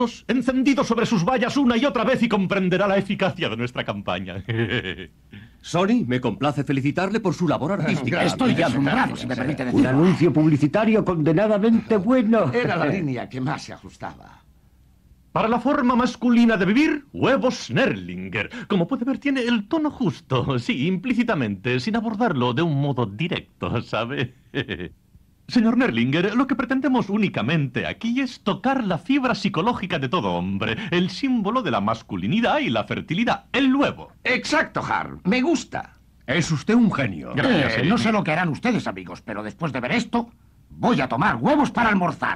encendido sobre sus vallas una y otra vez y comprenderá la eficacia de nuestra campaña. Sony, me complace felicitarle por su labor artística. Estoy ya asombrado, si me permite Un decirlo. anuncio publicitario condenadamente bueno. Era la línea que más se ajustaba. Para la forma masculina de vivir, huevos Nerlinger. Como puede ver, tiene el tono justo, sí, implícitamente, sin abordarlo de un modo directo, ¿sabe? Señor Nerlinger, lo que pretendemos únicamente aquí es tocar la fibra psicológica de todo hombre, el símbolo de la masculinidad y la fertilidad, el huevo. Exacto, Har. Me gusta. Es usted un genio. Gracias, No sé lo que harán ustedes, amigos, pero después de ver esto, voy a tomar huevos para almorzar.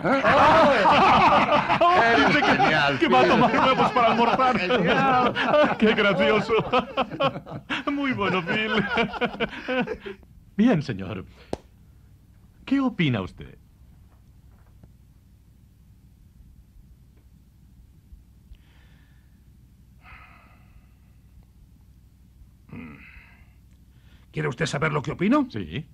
Dice que va a tomar huevos para almorzar. ¡Qué gracioso! Muy bueno, Bill. Bien, señor. ¿Qué opina usted? ¿Quiere usted saber lo que opino? Sí.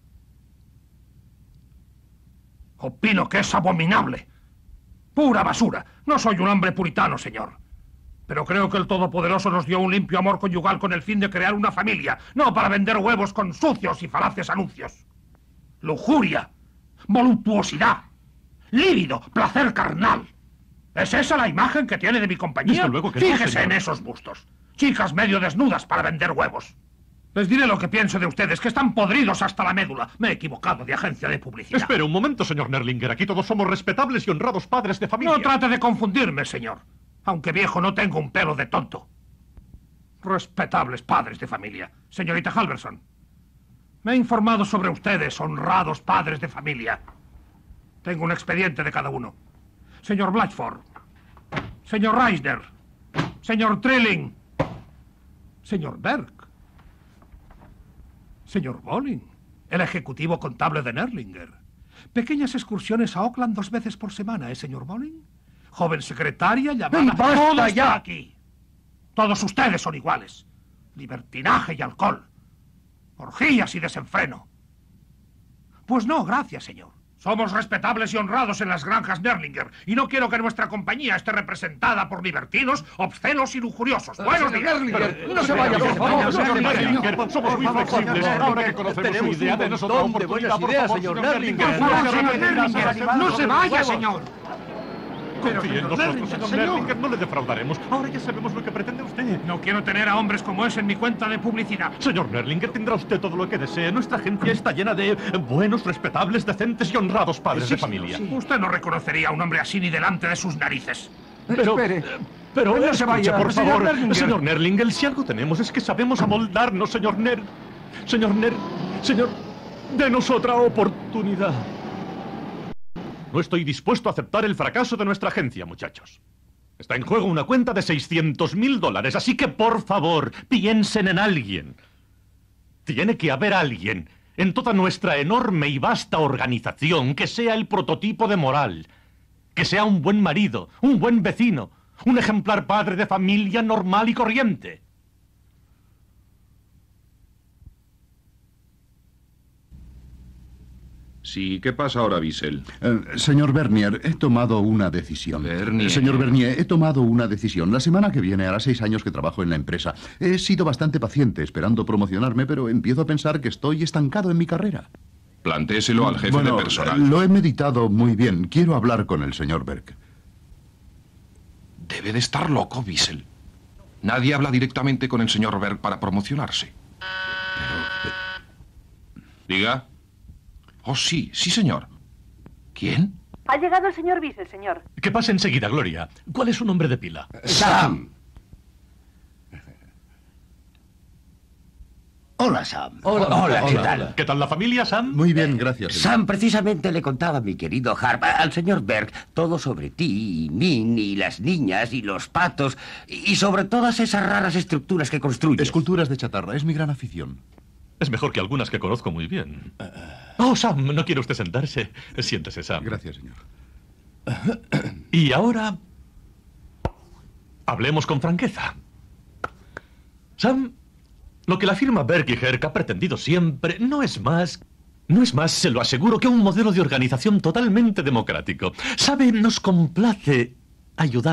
Opino que es abominable. Pura basura. No soy un hombre puritano, señor. Pero creo que el Todopoderoso nos dio un limpio amor conyugal con el fin de crear una familia, no para vender huevos con sucios y falaces anuncios. Lujuria, voluptuosidad, lívido, placer carnal. ¿Es esa la imagen que tiene de mi compañía? Desde luego que no, Fíjese señor. en esos bustos. Chicas medio desnudas para vender huevos. Les diré lo que pienso de ustedes, que están podridos hasta la médula. Me he equivocado de agencia de publicidad. Espere un momento, señor Nerlinger. Aquí todos somos respetables y honrados padres de familia. No trate de confundirme, señor. Aunque viejo, no tengo un pelo de tonto. Respetables padres de familia. Señorita Halverson, me he informado sobre ustedes, honrados padres de familia. Tengo un expediente de cada uno. Señor Blatchford, señor Reisner, señor Trilling, señor Berg, señor Bolling, el ejecutivo contable de Nerlinger. Pequeñas excursiones a Oakland 2 veces por semana, señor Bolling? Joven secretaria llamada... ¡Basta Todo está ya! aquí. Todos ustedes son iguales. Libertinaje y alcohol. Orgías y desenfreno. Pues no, gracias, señor. Somos respetables y honrados en las granjas Nerlinger, y no quiero que nuestra compañía esté representada por libertinos, obscenos y lujuriosos. Buenos días. No se vaya, por favor. Señor Nerlinger, somos muy flexibles. Ahora que conocemos su idea, denos otra oportunidad, por favor, señor Nerlinger. Por favor, señor Nerlinger, no se vaya, señor. Confíe en nosotros, señor Nerlinger, no le defraudaremos. Ahora ya sabemos lo que pretende usted. No quiero tener a hombres como ese en mi cuenta de publicidad. Señor Nerlinger, tendrá usted todo lo que desee. Nuestra agencia está llena de buenos, respetables, decentes y honrados padres de familia. Usted no reconocería a un hombre así ni delante de sus narices. Pero, Espere. pero No se vaya, por señor favor. Nerlinger. Señor Nerlinger, si algo tenemos es que sabemos amoldarnos, señor señor, denos otra oportunidad. No estoy dispuesto a aceptar el fracaso de nuestra agencia, muchachos. Está en juego una cuenta de $600,000, así que, por favor, piensen en alguien. Tiene que haber alguien en toda nuestra enorme y vasta organización que sea el prototipo de moral, que sea un buen marido, un buen vecino, un ejemplar padre de familia normal y corriente. Sí, ¿qué pasa ahora, Wiesel? Señor Bernier, he tomado una decisión. Bernier. Señor Bernier, he tomado una decisión. La semana que viene hará 6 años que trabajo en la empresa. He sido bastante paciente esperando promocionarme, pero empiezo a pensar que estoy estancado en mi carrera. Plantéselo al jefe de personal. Lo he meditado muy bien. Quiero hablar con el señor Berg. Debe de estar loco, Wiesel. Nadie habla directamente con el señor Berg para promocionarse. Diga. Oh, sí, sí, señor. ¿Quién? Ha llegado el señor Wiesel, señor. Que pase enseguida, Gloria. ¿Cuál es su nombre de pila? Sam. Hola, Sam. Hola, ¿qué tal? ¿Qué tal la familia, Sam? Muy bien, gracias. señor. Sam, precisamente le contaba a mi querido Harp, al señor Berg, todo sobre ti, y Min, y las niñas, y los patos, y sobre todas esas raras estructuras que construyes. Esculturas de chatarra, es mi gran afición. Es mejor que algunas que conozco muy bien. Oh, Sam, ¿no quiere usted sentarse? Siéntese, Sam. Gracias, señor. Y ahora... hablemos con franqueza. Sam, lo que la firma Berg y Herc ha pretendido siempre no es más, se lo aseguro, que un modelo de organización totalmente democrático. ¿Sabe? Nos complace ayudar.